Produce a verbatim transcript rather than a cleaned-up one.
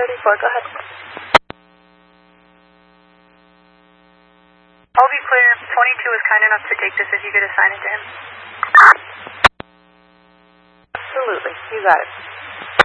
thirty-four, go ahead. I'll be clear, twenty-two was kind enough to take this if you could assign it to him. Absolutely, you got it.